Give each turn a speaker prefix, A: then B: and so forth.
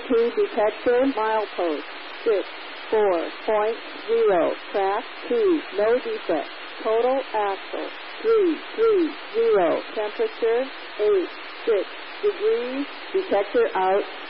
A: 2 detector, milepost 64.0, track 2, no defect, total axle 330, temperature 86 degrees, detector out.